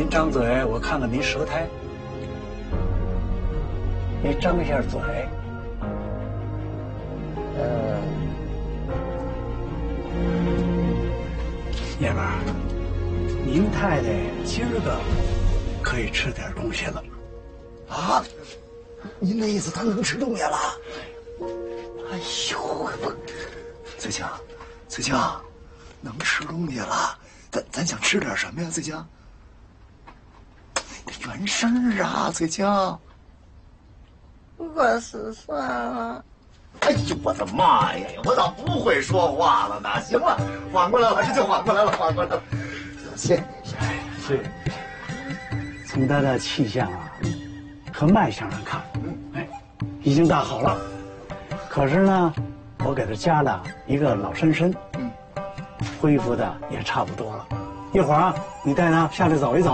您张嘴，我看看您舌苔。你张一下嘴。爷们儿，您太太今儿个可以吃点东西了。 啊？您的意思她能吃东西了？哎呦，翠青，翠青，能吃东西了。咱想吃点什么呀，翠青？原生啊，翠青。 50岁了。 哎呦，我的妈呀！我咋不会说话了呢？行了，缓过来了，这就缓过来了，缓过来了。谢谢。 是。从他的气象啊和脉象上看，已经大好了。可是呢，我给他加了一个老参参，恢复的也差不多了。一会儿啊，你带他下来走一走。